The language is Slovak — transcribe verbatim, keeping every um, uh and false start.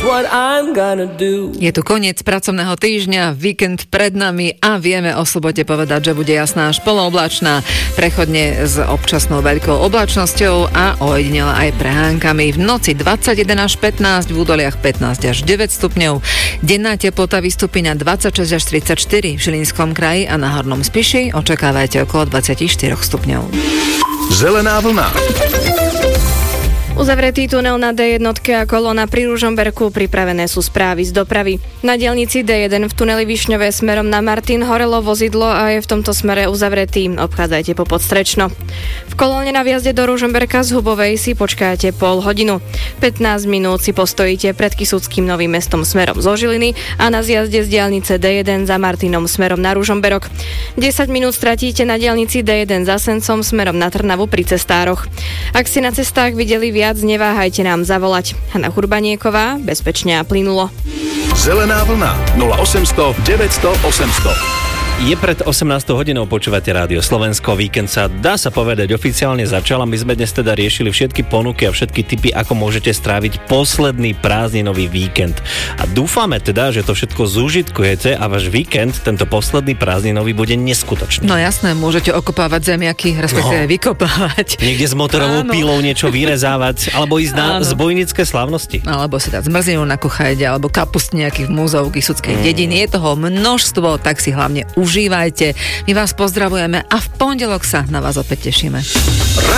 what I'm gonna do. Je tu koniec pracovného týždňa, víkend pred nami a vieme o sobote povedať, že bude jasná až polooblačná, prechodne s občasnou veľkou oblačnosťou a ojedinele aj prehánkami. V noci dvadsaťjeden až pätnásť, v údoliach pätnásť až deväť stupňov. Denná teplota vystúpi na dvadsaťšesť až tridsaťštyri, v Žilinskom kraji a na Hornom Spiši očakávajte okolo dvadsaťštyri stupňov. Zelená vlna. Uzavretý tunel na dé jedna a kolóna pri Ružomberku, pripravené sú správy z dopravy. Na diaľnici dé jeden v tuneli Višňové smerom na Martin horelo vozidlo a je v tomto smere uzavretý. Obchádzajte po Podstrečno. V kolóne na vjazde do Ružomberka z Hubovej si počkáte pol hodinu. pätnásť minút si postojíte pred Kysuckým Novým Mestom smerom zo Žiliny a na zjazde z diaľnice dé jeden za Martinom smerom na Ružomberok. desať minút stratíte na diaľnici dé jeden za Sencom smerom na Trnavu pri cestároch. Ak si na cestách videli viac, neváhajte nám zavolať. Hanna Hurbanieková, bezpečne a plynulo. Zelená vlna nula osemsto deväťsto osemsto. Je pred osemnástou hodinou, počúvate Rádio Slovensko. Víkend sa, dá sa povedať, oficiálne začal a my sme dnes teda riešili všetky ponuky a všetky tipy, ako môžete stráviť posledný prázdninový víkend. A dúfame teda, že to všetko zúžitkujete a váš víkend, tento posledný prázdninový, bude neskutočný. No jasné, môžete okopávať zemiaky, respektíve no. vykopávať. Niekde s motorovou Áno. pílou niečo vyrezávať, alebo ísť na Áno. zbojnické slávnosti. Alebo si dať zmrzlinu na kuchajde, alebo kapust nejakých v múzeu Kysuckej mm. dediny. Je toho množstvo, tak si hlavne užívajte. My vás pozdravujeme a v pondelok sa na vás opäť tešíme.